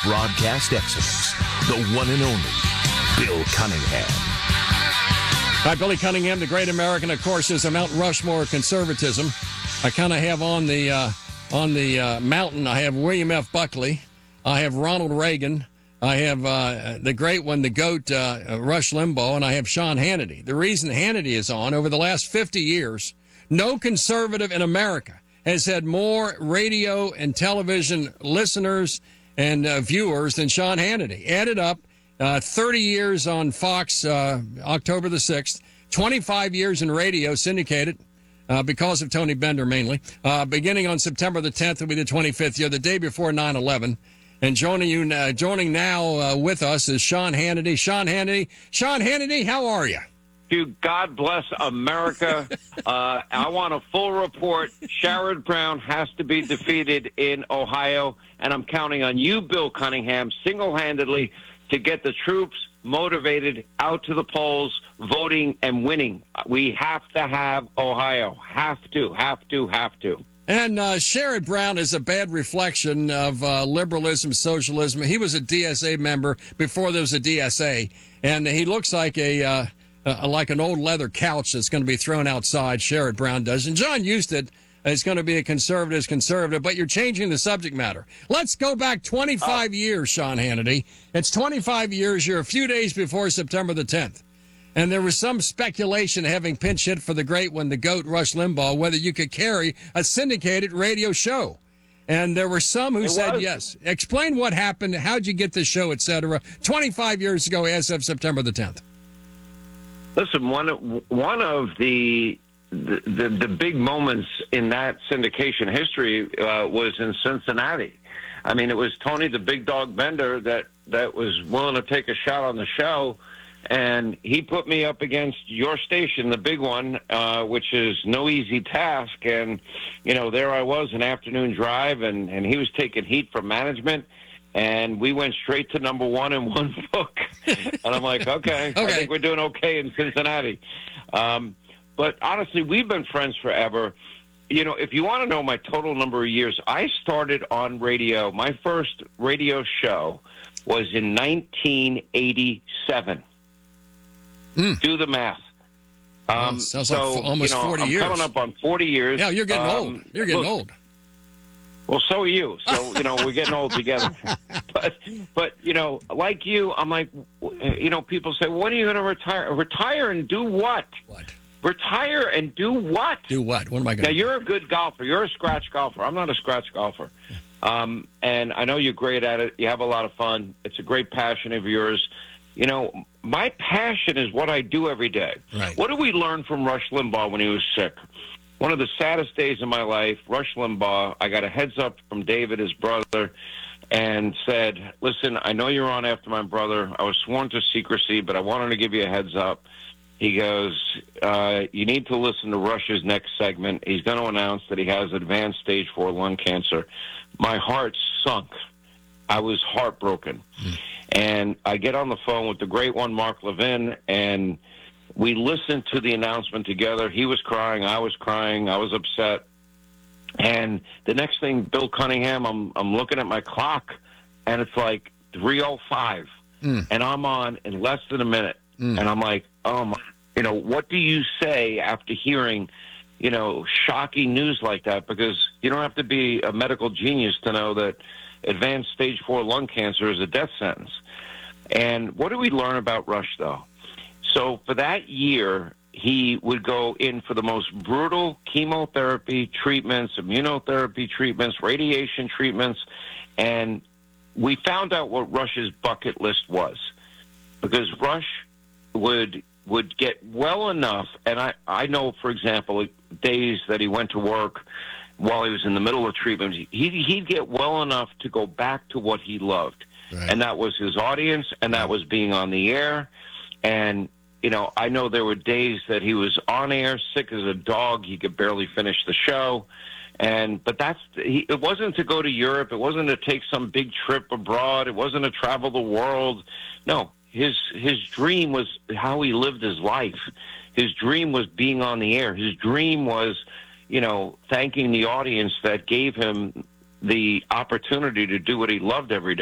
broadcast excellence. The one and only Bill Cunningham. All right, Billy Cunningham, the great American, of course, is a Mount Rushmore of conservatism. I kind of have on the mountain, I have William F. Buckley. I have Ronald Reagan. I have the great one, the GOAT, Rush Limbaugh, and I have Sean Hannity. The reason Hannity is on, over the last 50 years, no conservative in America has had more radio and television listeners and viewers than Sean Hannity. Added up, 30 years on Fox, October the 6th, 25 years in radio, syndicated, because of Tony Bender mainly. Beginning on September the 10th will be the 25th year, the day before 9/11. And joining now with us is Sean Hannity. Sean Hannity, how are you? God bless America. I want a full report. Sherrod Brown has to be defeated in Ohio, and I'm counting on you, Bill Cunningham, single-handedly to get the troops motivated out to the polls, voting and winning. We have to have Ohio. Have to. And Sherrod Brown is a bad reflection of liberalism, socialism. He was a DSA member before there was a DSA, and he looks like like an old leather couch that's going to be thrown outside. Sherrod Brown does, and John Husted is going to be a conservative. But you're changing the subject matter. Let's go back 25 years, Sean Hannity. It's 25 years. You're a few days before September the 10th. And there was some speculation, having pinch hit for the great one, the GOAT, Rush Limbaugh, whether you could carry a syndicated radio show. And there were some who said yes. Explain what happened, how'd you get the show, et cetera, 25 years ago as of September the 10th. Listen, one of the big moments in that syndication history was in Cincinnati. I mean, it was Tony the Big Dog Bender that was willing to take a shot on the show. And he put me up against your station, the big one, which is no easy task. And, there I was, an afternoon drive, and he was taking heat from management. And we went straight to number one in one book. And I'm like, okay, I think we're doing okay in Cincinnati. But honestly, we've been friends forever. If you want to know my total number of years, I started on radio. My first radio show was in 1987. Do the math. Sounds like almost 40 years. I'm coming up on 40 years. Yeah, you're getting old. You're getting old. Well, so are you. So, we're getting old together. But like you, I'm like, people say, when are you going to retire? Retire and do what? What? Retire and do what? Do what? What am I going to do? Now, you're a good golfer. You're a scratch golfer. I'm not a scratch golfer. And I know you're great at it. You have a lot of fun. It's a great passion of yours. My passion is what I do every day. Right. What did we learn from Rush Limbaugh when he was sick? One of the saddest days of my life, Rush Limbaugh, I got a heads up from David, his brother, and said, listen, I know you're on after my brother. I was sworn to secrecy, but I wanted to give you a heads up. He goes, you need to listen to Rush's next segment. He's going to announce that he has advanced stage 4 lung cancer. My heart sunk. I was heartbroken. And I get on the phone with the great one, Mark Levin, and we listened to the announcement together. He was crying. I was crying. I was upset. And the next thing, Bill Cunningham, I'm looking at my clock, and it's like 3:05, and I'm on in less than a minute. And I'm like, what do you say after hearing, shocking news like that? Because you don't have to be a medical genius to know that advanced stage 4 lung cancer is a death sentence. And what do we learn about Rush, though? So for that year, he would go in for the most brutal chemotherapy treatments, immunotherapy treatments, radiation treatments, and we found out what Rush's bucket list was. Because Rush would get well enough, and I know, for example, days that he went to work while he was in the middle of treatment, he'd get well enough to go back to what he loved. Right. And that was his audience, and that was being on the air. And, I know there were days that he was on air, sick as a dog. He could barely finish the show. But it wasn't to go to Europe. It wasn't to take some big trip abroad. It wasn't to travel the world. No, his dream was how he lived his life. His dream was being on the air. His dream was, thanking the audience that gave him the opportunity to do what he loved every day.